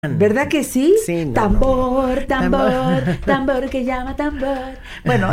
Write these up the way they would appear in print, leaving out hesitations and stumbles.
¿Verdad que sí? Sí, no, tambor, tambor, tambor que llama tambor. Bueno,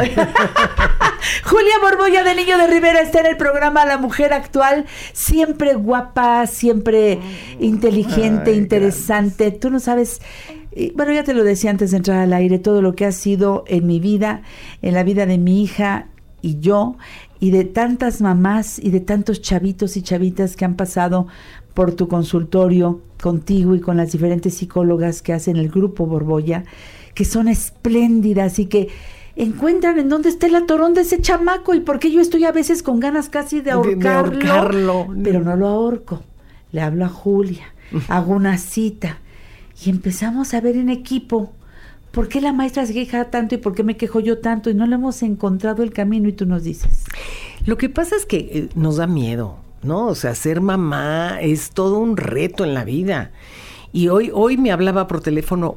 Julia Borboya de Niño de Rivera está en el programa La Mujer Actual, siempre guapa, siempre inteligente, interesante. Gracias. Tú no sabes, bueno, ya te lo decía antes de entrar al aire, todo lo que ha sido en mi vida, en la vida de mi hija y yo, y de tantas mamás y de tantos chavitos y chavitas que han pasado por tu consultorio contigo y con las diferentes psicólogas que hacen el grupo Borboya, que son espléndidas y que encuentran en dónde está el atorón de ese chamaco y por qué yo estoy a veces con ganas casi de ahorcarlo, pero no lo ahorco. Le hablo a Julia, hago una cita y empezamos a ver en equipo por qué la maestra se queja tanto y por qué me quejo yo tanto y no le hemos encontrado el camino y tú nos dices. Lo que pasa es que nos da miedo, ¿no? O sea, ser mamá es todo un reto en la vida. Y hoy me hablaba por teléfono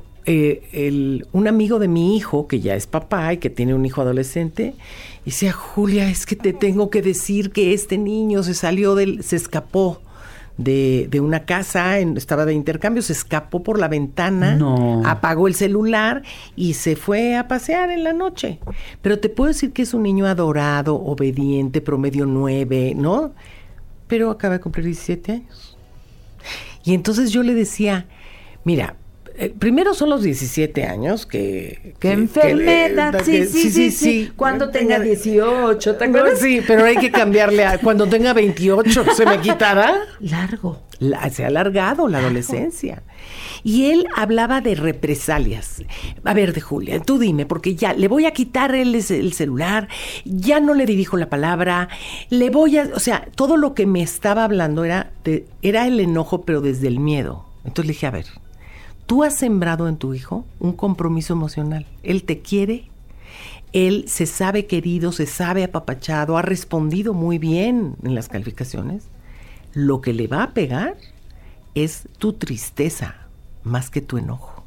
un amigo de mi hijo, que ya es papá y que tiene un hijo adolescente, y decía, Julia, es que te tengo que decir que este niño se escapó de una casa, estaba de intercambio, se escapó por la ventana, apagó el celular y se fue a pasear en la noche. Pero te puedo decir que es un niño adorado, obediente, promedio 9, ¿no? Pero acaba de cumplir 17 años. Y entonces yo le decía, mira, primero son los 17 años que enfermedad, sí. Cuando tenga 18, ¿te acuerdas? Sí, pero hay que cambiarle a cuando tenga 28, ¿se me quitará? Largo. Se ha alargado la adolescencia. Y él hablaba de represalias. A ver, de Julia, tú dime, porque ya le voy a quitar el celular, ya no le dirijo la palabra, o sea, todo lo que me estaba hablando era el enojo, pero desde el miedo. Entonces le dije, a ver, tú has sembrado en tu hijo un compromiso emocional. Él te quiere, él se sabe querido, se sabe apapachado, ha respondido muy bien en las calificaciones. Lo que le va a pegar es tu tristeza más que tu enojo.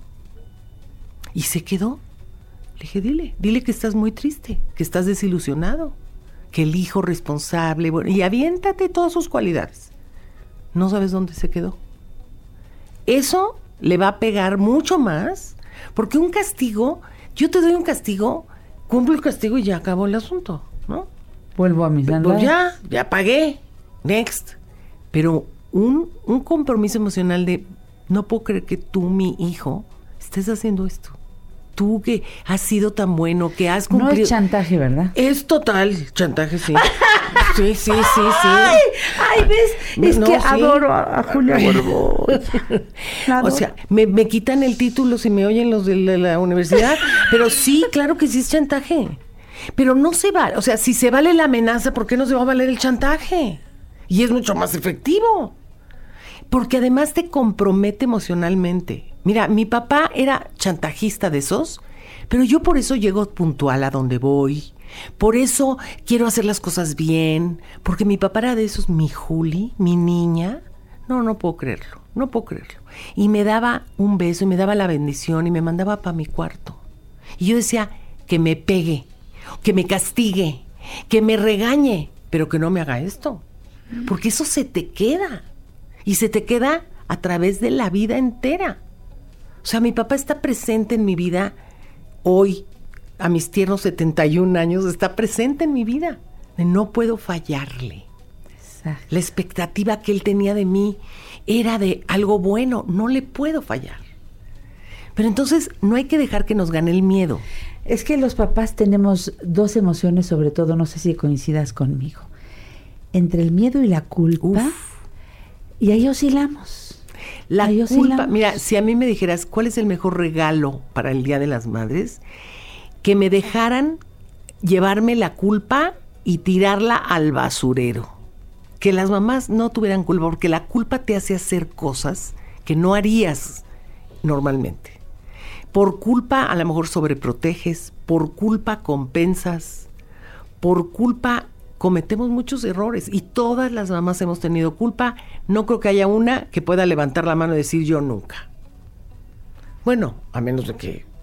Y se quedó. Le dije, dile que estás muy triste, que estás desilusionado, que el hijo responsable, bueno, y aviéntate todas sus cualidades. No sabes dónde se quedó. Eso le va a pegar mucho más, porque un castigo, yo te doy un castigo, cumplo el castigo y ya acabó el asunto, ¿no? Vuelvo a mis andadas. Pues ya pagué, next. Pero un compromiso emocional de, no puedo creer que tú, mi hijo, estés haciendo esto. Tú que has sido tan bueno, que has cumplido. No es chantaje, ¿verdad? Es total chantaje, sí. Sí. Ay, ¿ves? Es que sí. Adoro a Julia Borboya. O sea, me quitan el título si me oyen los de la universidad, pero sí, claro que sí es chantaje. Pero no se vale, o sea, si se vale la amenaza, ¿por qué no se va a valer el chantaje? Y es mucho más efectivo. Porque además te compromete emocionalmente. Mira, mi papá era chantajista de esos, pero yo por eso llego puntual a donde voy. Por eso quiero hacer las cosas bien. Porque mi papá era de esos, mi Juli, mi niña. No puedo creerlo. Y me daba un beso y me daba la bendición y me mandaba para mi cuarto. Y yo decía, que me pegue, que me castigue, que me regañe, pero que no me haga esto. Porque eso se te queda. Y se te queda a través de la vida entera. O sea, mi papá está presente en mi vida hoy, a mis tiernos 71 años, está presente en mi vida. No puedo fallarle. Exacto. La expectativa que él tenía de mí era de algo bueno, no le puedo fallar. Pero entonces no hay que dejar que nos gane el miedo. Es que los papás tenemos dos emociones, sobre todo, no sé si coincidas conmigo. Entre el miedo y la culpa. Y ahí oscilamos. La culpa, mira, si a mí me dijeras cuál es el mejor regalo para el Día de las Madres, que me dejaran llevarme la culpa y tirarla al basurero. Que las mamás no tuvieran culpa, porque la culpa te hace hacer cosas que no harías normalmente. Por culpa a lo mejor sobreproteges, por culpa compensas, por culpa cometemos muchos errores y todas las mamás hemos tenido culpa. No creo que haya una que pueda levantar la mano y decir yo nunca. Bueno, a menos de que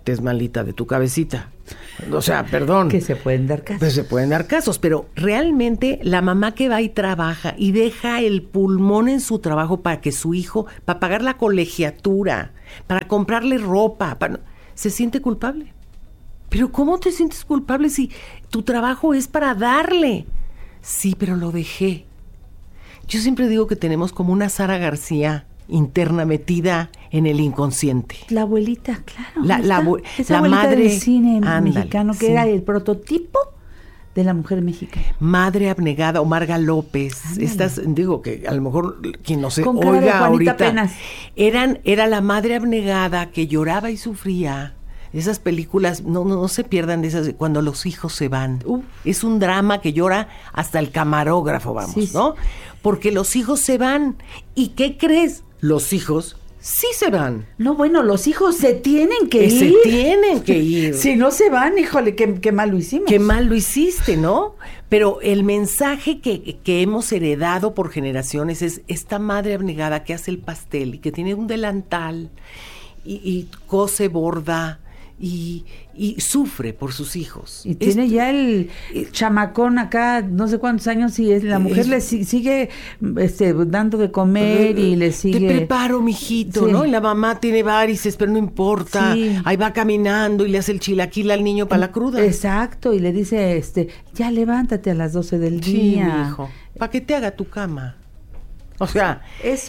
estés malita de tu cabecita. O sea, perdón. Que se pueden dar casos. Pues se pueden dar casos, pero realmente la mamá que va y trabaja y deja el pulmón en su trabajo para que su hijo, para pagar la colegiatura, para comprarle ropa, se siente culpable. Pero ¿cómo te sientes culpable si tu trabajo es para darle? Sí, pero lo dejé. Yo siempre digo que tenemos como una Sara García interna metida en el inconsciente. La abuelita, claro. La abuelita madre del cine sí. mexicano, que era el prototipo de la mujer mexicana. Madre abnegada, o Marga López. Ándale. Estas, digo que a lo mejor quien no se oiga ahorita. Penas. Era la madre abnegada que lloraba y sufría. Esas películas, no se pierdan de esas, cuando los hijos se van. Es un drama que llora hasta el camarógrafo, vamos, sí, ¿no? Porque los hijos se van. ¿Y qué crees? Los hijos sí se van. No, bueno, los hijos se tienen que ir. Se tienen que ir. Si no se van, híjole, qué mal lo hicimos. Qué mal lo hiciste, ¿no? Pero el mensaje que hemos heredado por generaciones es esta madre abnegada que hace el pastel y que tiene un delantal y cose, borda y sufre por sus hijos. Y tiene ya el chamacón acá, no sé cuántos años, y la mujer le sigue dando de comer y le sigue... Te preparo, mijito, sí, ¿no? Y la mamá tiene varices, pero no importa. Sí. Ahí va caminando y le hace el chilaquil al niño para la cruda. Exacto, y le dice, ya levántate a las 12 del día. Sí, mi hijo, para que te haga tu cama. O sea...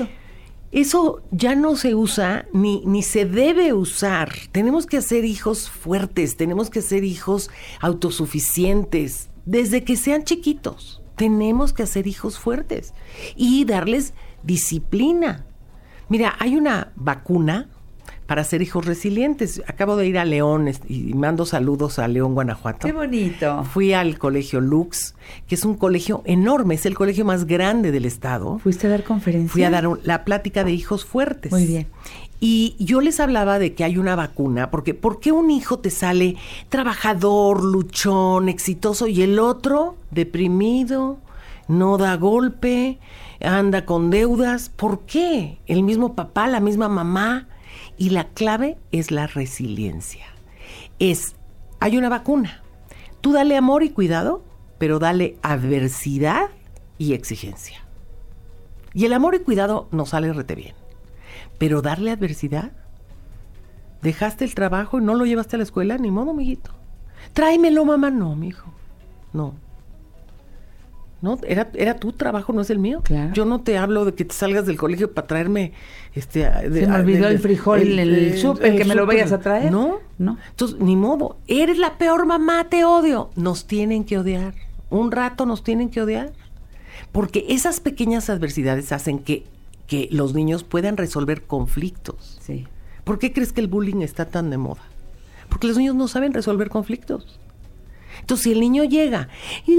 Eso ya no se usa ni se debe usar. Tenemos que hacer hijos fuertes, tenemos que hacer hijos autosuficientes. Desde que sean chiquitos, tenemos que hacer hijos fuertes y darles disciplina. Mira, hay una vacuna para hacer hijos resilientes. Acabo de ir a León y mando saludos a León, Guanajuato. ¡Qué bonito! Fui al colegio Lux, que es un colegio enorme, es el colegio más grande del estado. ¿Fuiste a dar conferencia? Fui a dar la plática de hijos fuertes. Muy bien. Y yo les hablaba de que hay una vacuna, porque ¿por qué un hijo te sale trabajador, luchón, exitoso, y el otro deprimido, no da golpe, anda con deudas? ¿Por qué? El mismo papá, la misma mamá. Y la clave es la resiliencia. Hay una vacuna. Tú dale amor y cuidado, pero dale adversidad y exigencia. Y el amor y cuidado no sale rete bien. Pero darle adversidad, dejaste el trabajo y no lo llevaste a la escuela, ni modo, mijito. Tráemelo, mamá. No, mijo. No, era tu trabajo, no es el mío. Claro. Yo no te hablo de que te salgas del colegio para traerme se me olvidó el frijol, el súper, que me lo vayas a traer. No. Entonces, ni modo. Eres la peor mamá, te odio. Nos tienen que odiar. Un rato nos tienen que odiar. Porque esas pequeñas adversidades hacen que los niños puedan resolver conflictos. Sí. ¿Por qué crees que el bullying está tan de moda? Porque los niños no saben resolver conflictos. Entonces, si el niño llega y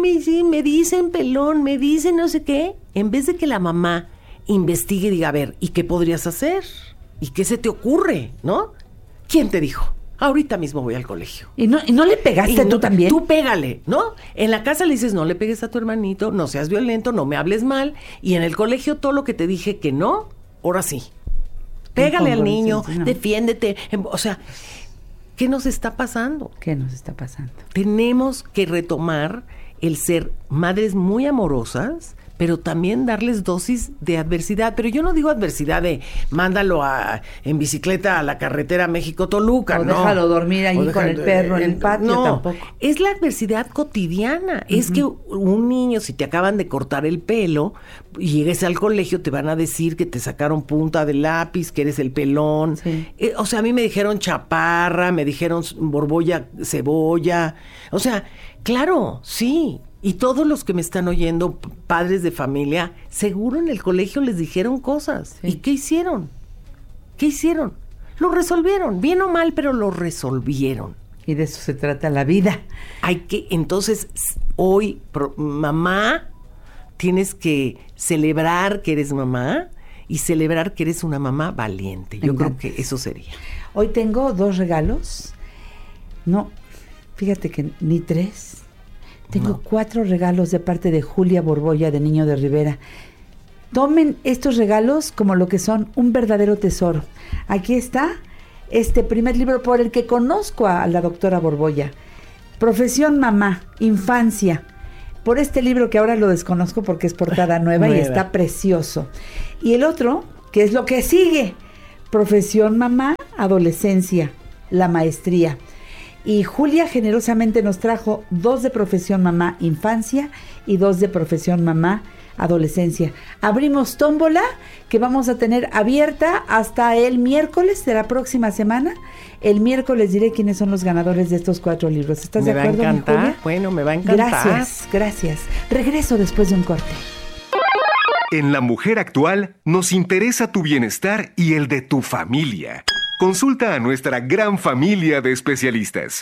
me dicen pelón, me dicen no sé qué, en vez de que la mamá investigue y diga, a ver, ¿y qué podrías hacer? ¿Y qué se te ocurre? ¿No? ¿Quién te dijo? Ahorita mismo voy al colegio. ¿Y no le pegaste tú también? Tú pégale, ¿no? En la casa le dices, no le pegues a tu hermanito, no seas violento, no me hables mal. Y en el colegio todo lo que te dije que no, ahora sí. Pégale al niño, defiéndete. O sea... ¿qué nos está pasando? ¿Qué nos está pasando? Tenemos que retomar el ser madres muy amorosas, pero también darles dosis de adversidad. Pero yo no digo adversidad de mándalo en bicicleta a la carretera México-Toluca, ¿no? O déjalo dormir ahí con el perro en el patio, no, tampoco. Es la adversidad cotidiana. Es que un niño, si te acaban de cortar el pelo y llegues al colegio, te van a decir que te sacaron punta de lápiz, que eres el pelón. Sí. O sea, a mí me dijeron chaparra, me dijeron borbolla, cebolla. O sea, claro, sí. Y todos los que me están oyendo, padres de familia, seguro en el colegio les dijeron cosas. Sí. ¿Y qué hicieron? ¿Qué hicieron? Lo resolvieron, bien o mal, pero lo resolvieron. Y de eso se trata la vida. Entonces, hoy, mamá, tienes que celebrar que eres mamá y celebrar que eres una mamá valiente. Yo creo que eso sería. Hoy tengo 2 regalos. No, fíjate que ni 3. Tengo 4 regalos de parte de Julia Borbolla de Niño de Rivera. Tomen estos regalos como lo que son, un verdadero tesoro. Aquí está este primer libro por el que conozco a la doctora Borbolla. Profesión mamá, infancia. Por este libro que ahora lo desconozco porque es portada nueva y está precioso. Y el otro, que es lo que sigue, Profesión mamá, adolescencia, la maestría. Y Julia generosamente nos trajo 2 de Profesión mamá, infancia, y 2 de Profesión mamá, adolescencia. Abrimos tómbola que vamos a tener abierta hasta el miércoles de la próxima semana. El miércoles diré quiénes son los ganadores de estos 4 libros. ¿Estás de acuerdo, me va a encantar, Julia? Bueno, me va a encantar. Gracias. Regreso después de un corte. En La Mujer Actual nos interesa tu bienestar y el de tu familia. Consulta a nuestra gran familia de especialistas.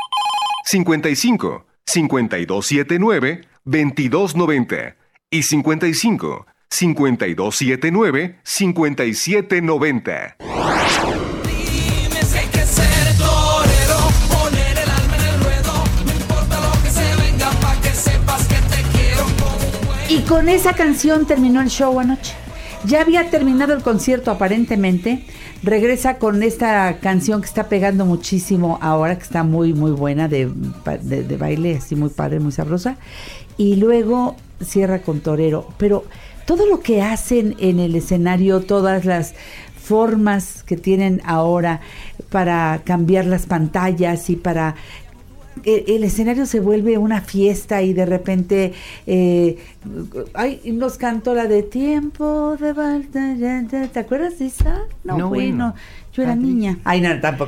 55 5279 2290 y 55 5279 5790. Dime si hay que ser torero, poner el alma en el ruedo, no importa lo que se venga, pa' que sepas que te quiero como un güey. Y con esa canción terminó el show anoche. Ya había terminado el concierto aparentemente. Regresa con esta canción que está pegando muchísimo ahora, que está muy, muy buena, de baile, así muy padre, muy sabrosa. Y luego cierra con Torero. Pero todo lo que hacen en el escenario, todas las formas que tienen ahora para cambiar las pantallas y para... El escenario se vuelve una fiesta y de repente nos cantó la de Tiempo de Balta. ¿Te acuerdas de esa? No, bueno, yo era niña. Ay, no, tampoco.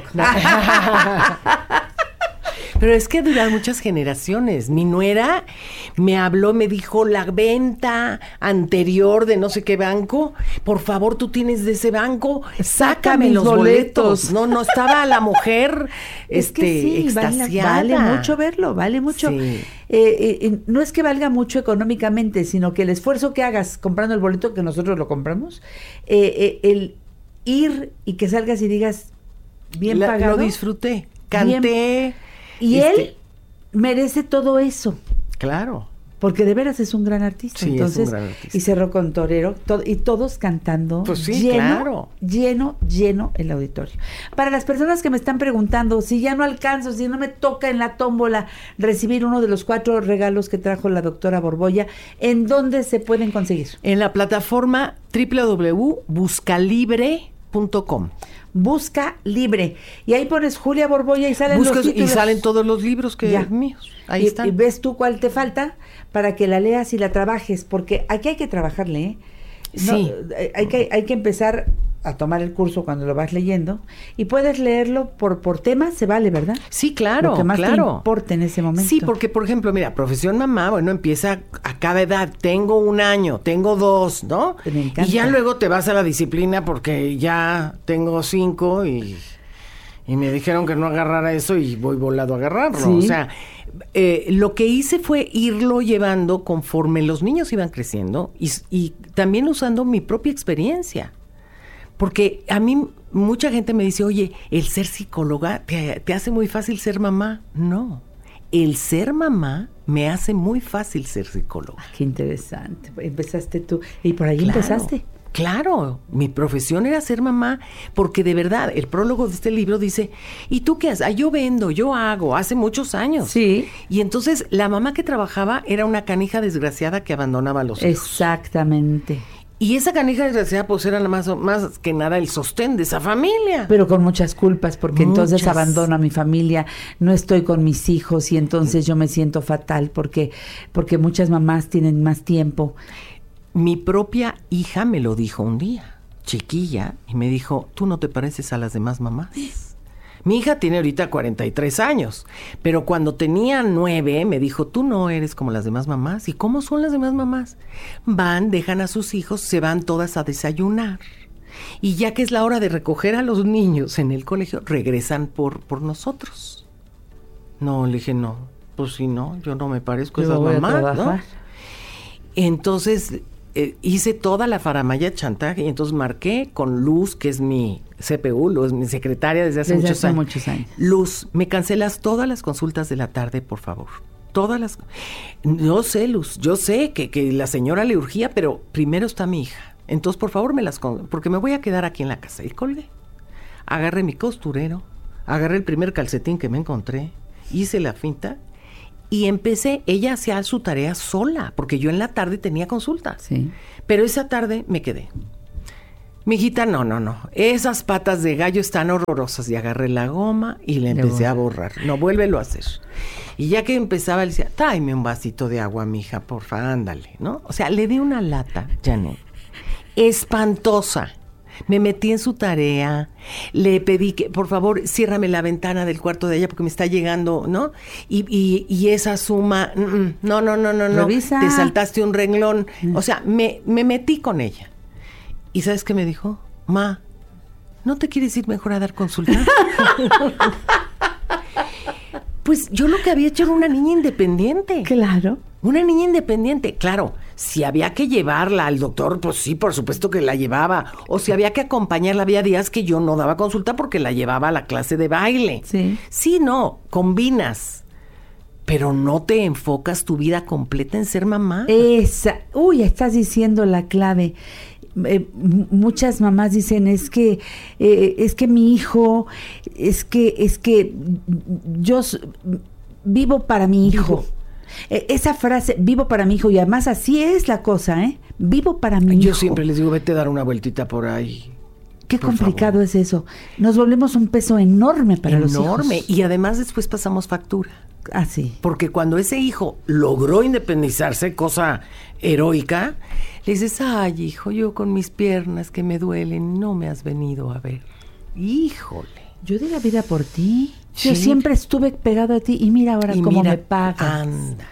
Pero es que duran muchas generaciones. Mi nuera me habló, me dijo, la venta anterior de no sé qué banco, por favor, tú tienes de ese banco, sácame los boletos. No, estaba la mujer es que sí, extasiada. Vale mucho verlo, vale mucho. Sí. No es que valga mucho económicamente, sino que el esfuerzo que hagas comprando el boleto, que nosotros lo compramos, el ir y que salgas y digas, bien pagado. Lo disfruté, canté. Y él merece todo eso. Claro. Porque de veras es un gran artista. Sí, entonces, es un gran artista. Y cerró con Torero, y todos cantando. Pues sí, claro. Lleno el auditorio. Para las personas que me están preguntando, si ya no alcanzo, si no me toca en la tómbola recibir uno de los 4 regalos que trajo la doctora Borbolla, ¿en dónde se pueden conseguir? En la plataforma www.buscalibre.com. Busca Libre. Y ahí pones Julia Borbolla y salen los títulos. Y salen todos los libros míos. Ahí están. Y ves tú cuál te falta para que la leas y la trabajes, porque aquí hay que trabajarle, ¿eh? Sí. Hay que empezar a tomar el curso cuando lo vas leyendo y puedes leerlo por temas, se vale, ¿verdad? Sí, claro, lo que más claro. te importe en ese momento. Sí, porque, por ejemplo, mira, Profesión mamá, bueno, empieza a cada edad. Tengo 1 año, tengo 2, ¿no? Me encanta. Y ya luego te vas a la disciplina porque ya tengo 5 y me dijeron que no agarrara eso y voy volado a agarrarlo. Sí. O sea, lo que hice fue irlo llevando conforme los niños iban creciendo y también usando mi propia experiencia. Porque a mí mucha gente me dice, oye, el ser psicóloga te hace muy fácil ser mamá. No, el ser mamá me hace muy fácil ser psicóloga. Qué interesante. Empezaste tú y por ahí Claro, empezaste. Claro, mi profesión era ser mamá, porque de verdad, el prólogo de este libro dice, ¿y tú qué haces? Yo vendo, yo hago, hace muchos años. Sí. Y entonces la mamá que trabajaba era una canija desgraciada que abandonaba a los hijos. Exactamente. Y esa canija desgraciada pues era más que nada el sostén de esa familia. Pero con muchas culpas, porque entonces Muchas. abandono a mi familia, no estoy con mis hijos y entonces yo me siento fatal porque muchas mamás tienen más tiempo. Mi propia hija me lo dijo un día, chiquilla, y me dijo, tú no te pareces a las demás mamás. Mi hija tiene ahorita 43 años, pero cuando tenía 9 me dijo, tú no eres como las demás mamás. ¿Y cómo son las demás mamás? Van, dejan a sus hijos, se van todas a desayunar. Y ya que es la hora de recoger a los niños en el colegio, regresan por nosotros. No, le dije, no, pues si no, yo no me parezco a esas mamás, ¿no? Entonces hice toda la faramalla de chantaje y entonces marqué con Luz, que es mi CPU, Luz, mi secretaria desde hace muchos años. Luz, me cancelas todas las consultas de la tarde, por favor. Todas las... No sé, Luz, yo sé que la señora le urgía, pero primero está mi hija. Entonces, por favor, porque me voy a quedar aquí en la casa. Y colgué. agarré mi costurero, agarré el primer calcetín que me encontré, hice la finta y empecé. Ella hacía su tarea sola, porque yo en la tarde tenía consulta. Sí. Pero esa tarde me quedé. Mijita, no. Esas patas de gallo están horrorosas. Y agarré la goma y le empecé a borrar. No, vuélvelo a hacer. Y ya que empezaba, le decía, tráeme un vasito de agua, mija, porfa, ándale, ¿no? O sea, le di una lata, Janet, espantosa. Me metí en su tarea, le pedí que, por favor, ciérrame la ventana del cuarto de ella porque me está llegando, ¿no? Y esa suma, no. Revisa. Te saltaste un renglón. O sea, me metí con ella. ¿Y sabes qué me dijo? Ma, ¿no te quieres ir mejor a dar consulta? Pues yo lo que había hecho era una niña independiente. Claro. Una niña independiente. Claro, si había que llevarla al doctor, pues sí, por supuesto que la llevaba. O si había que acompañarla, había días que yo no daba consulta porque la llevaba a la clase de baile. Sí. Sí, no, combinas. Pero no te enfocas tu vida completa en ser mamá. Estás diciendo la clave. Muchas mamás dicen es que mi hijo, es que yo vivo para mi hijo. Esa frase, vivo para mi hijo, y además así es la cosa, vivo para mi hijo. Yo siempre les digo, vete a dar una vueltita por ahí. Qué complicado es eso. Nos volvemos un peso enorme para los hijos. Enorme. Y además después pasamos factura. Así. Porque cuando ese hijo logró independizarse, cosa heroica, le dices, ay, hijo, yo con mis piernas que me duelen, no me has venido a ver. Híjole. Yo di la vida por ti. Sí. Yo siempre estuve pegado a ti y mira ahora cómo me pagas. Ándale.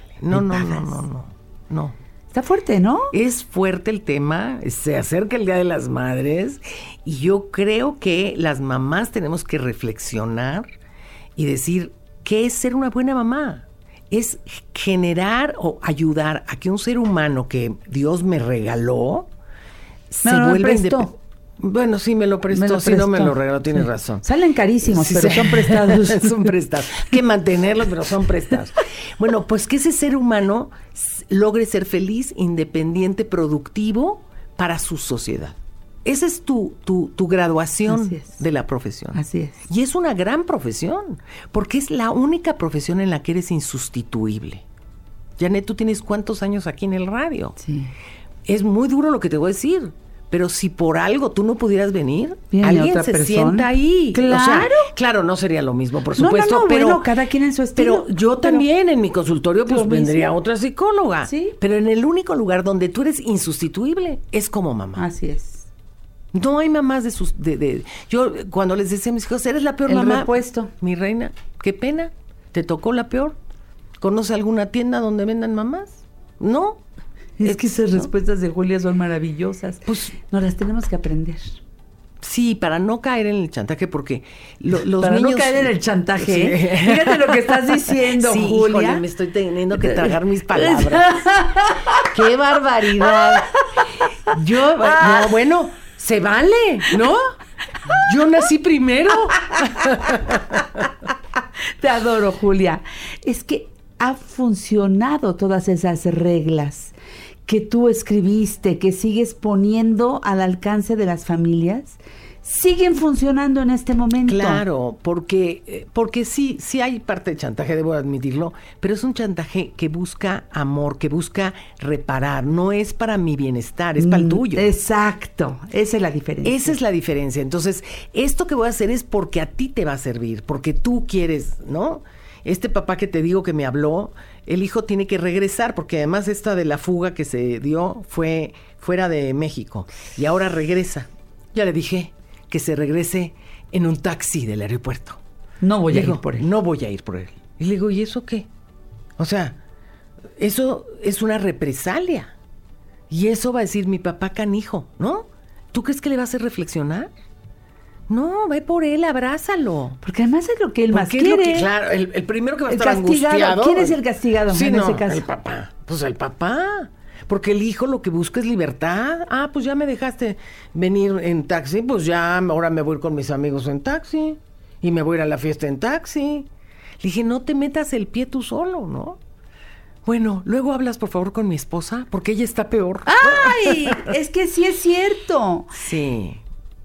No. Está fuerte, ¿no? Es fuerte el tema, se acerca el Día de las Madres y yo creo que las mamás tenemos que reflexionar y decir, ¿qué es ser una buena mamá? Es generar o ayudar a que un ser humano que Dios me regaló se vuelva independiente. Bueno, sí, me lo prestó, si no me lo regaló, tienes razón. Salen carísimos, Sí, pero sí. son prestados. Son prestados. Hay que mantenerlos, pero son prestados. Bueno, pues que ese ser humano logre ser feliz, independiente, productivo para su sociedad. Esa es tu graduación Así es. de la profesión. Así es. Y es una gran profesión, porque es la única profesión en la que eres insustituible. Janet, tú tienes ¿cuántos años aquí en el radio? Sí. Es muy duro lo que te voy a decir, pero si por algo tú no pudieras venir, Viene alguien otra se persona. sienta ahí. Claro. O sea, claro, no sería lo mismo, por No, supuesto, pero bueno, cada quien en su estilo. Pero yo también en mi consultorio pues Lo mismo. vendría otra psicóloga. Sí. Pero en el único lugar donde tú eres insustituible es como mamá. Así es. No hay mamás yo cuando les decía a mis hijos, eres la peor El mamá. repuesto. Mi reina, qué pena, te tocó la peor. ¿Conoce alguna tienda donde vendan mamás? No. Es que esas ¿no? respuestas de Julia son maravillosas. Pues nos las tenemos que aprender. sí, para no caer en el chantaje, porque los Para niños... no caer en el chantaje. Sí. Fíjate lo que estás diciendo, Sí, Julia. híjole, me estoy teniendo que tragar mis palabras. ¡Qué barbaridad! No, bueno, se vale, ¿no? Yo nací primero. Te adoro, Julia. Es que ha funcionado todas esas reglas que tú escribiste, que sigues poniendo al alcance de las familias, siguen funcionando en este momento. Claro, porque sí hay parte de chantaje, debo admitirlo, pero es un chantaje que busca amor, que busca reparar, no es para mi bienestar, es para el tuyo. Exacto, esa es la diferencia. Esa es la diferencia. Entonces, esto que voy a hacer es porque a ti te va a servir, porque tú quieres, ¿no? Este papá que te digo que me habló, el hijo tiene que regresar, porque además esta de la fuga que se dio fue fuera de México y ahora regresa. Ya le dije que se regrese en un taxi del aeropuerto. No voy a Digo, ir por él. No voy a ir por él. Y le digo, ¿y eso qué? O sea, eso es una represalia. Y eso va a decir mi papá canijo, ¿no? ¿Tú crees que le va a hacer reflexionar? No, ve por él, abrázalo. Porque además es lo que él más Porque es lo quiere. que, claro, el primero que va a El estar castigado. angustiado. ¿Quién es el castigado Sí, en no, ese caso? el papá. Pues el papá. Porque el hijo lo que busca es libertad. Ah, pues ya me dejaste venir en taxi, pues ya ahora me voy con mis amigos en taxi. Y me voy a ir a la fiesta en taxi. Le dije, no te metas el pie tú solo, ¿no? Bueno, luego hablas por favor con mi esposa, porque ella está peor. ¡Ay! Es que sí es cierto. Sí.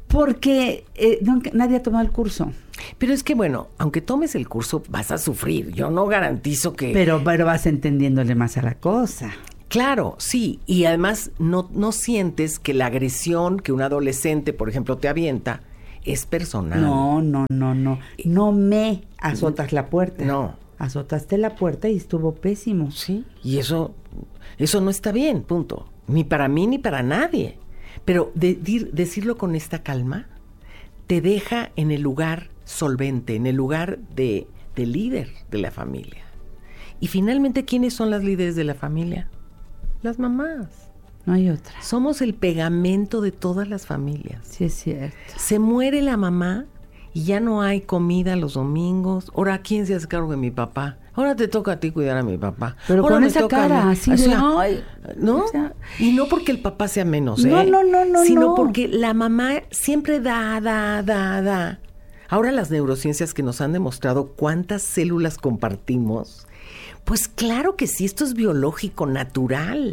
Porque nadie ha tomado el curso. Pero es que, bueno, aunque tomes el curso, vas a sufrir. Yo no garantizo que... Pero vas entendiéndole más a la cosa. Claro, sí. Y además no sientes que la agresión que un adolescente, por ejemplo, te avienta es personal. No. No me azotas la puerta. No. Azotaste la puerta y estuvo pésimo. Sí. Y eso no está bien, punto. Ni para mí ni para nadie. Pero decirlo con esta calma te deja en el lugar solvente, en el lugar de líder de la familia. Y finalmente, ¿quiénes son las líderes de la familia? Las mamás. No hay otra. Somos el pegamento de todas las familias. Sí, es cierto. Se muere la mamá y ya no hay comida los domingos. Ahora, ¿quién se hace cargo de mi papá? Ahora te toca a ti cuidar a mi papá. Pero ahora con me esa toca a mí. cara así O de... sea, Ay, ¿no? o sea, Y no porque el papá sea menos, No, sino no. porque la mamá siempre da. Ahora las neurociencias que nos han demostrado cuántas células compartimos, pues claro que sí, esto es biológico, natural.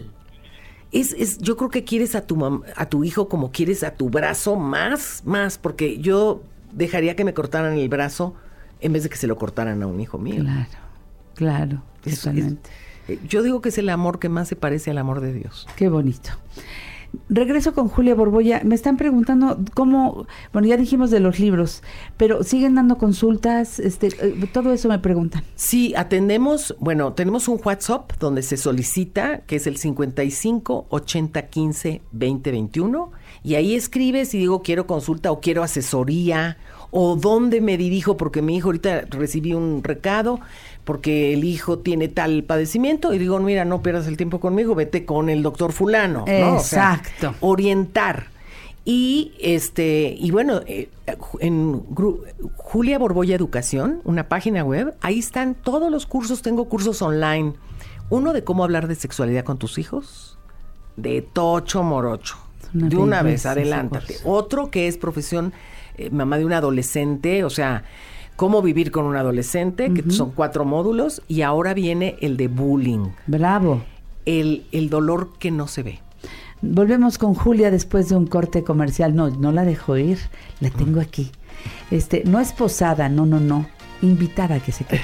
Yo creo que quieres a tu hijo como quieres a tu brazo más, porque yo dejaría que me cortaran el brazo en vez de que se lo cortaran a un hijo mío. Claro, totalmente. Yo digo que es el amor que más se parece al amor de Dios. Qué bonito. Regreso con Julia Borboya. Me están preguntando cómo, bueno, ya dijimos de los libros, pero siguen dando consultas, todo eso me preguntan. Sí, atendemos, bueno, tenemos un WhatsApp donde se solicita, que es el 55 80 15 20 21, y ahí escribes y digo quiero consulta o quiero asesoría o dónde me dirijo porque mi hijo ahorita recibí un recado porque el hijo tiene tal padecimiento y digo, mira, no pierdas el tiempo conmigo, vete con el doctor fulano, ¿no? Exacto. O sea, orientar. Y bueno, en Julia Borboya Educación, una página web, ahí están todos los cursos, tengo cursos online. Uno de cómo hablar de sexualidad con tus hijos, de tocho morocho. De una vez, adelántate. Otro que es profesión mamá de un adolescente, o sea, cómo vivir con un adolescente, que son 4 módulos, y ahora viene el de bullying. Bravo. El dolor que no se ve. Volvemos con Julia después de un corte comercial. No la dejo ir, la tengo aquí. No es posada, no. Invitada a que se quede.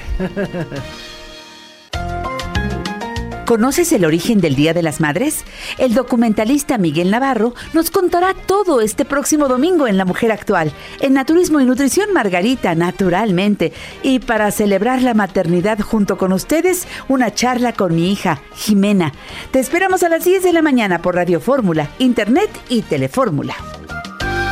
¿Conoces el origen del Día de las Madres? El documentalista Miguel Navarro nos contará todo este próximo domingo en La Mujer Actual, en Naturismo y Nutrición Margarita, naturalmente. Y para celebrar la maternidad junto con ustedes, una charla con mi hija, Jimena. Te esperamos a las 10 de la mañana por Radio Fórmula, Internet y Telefórmula.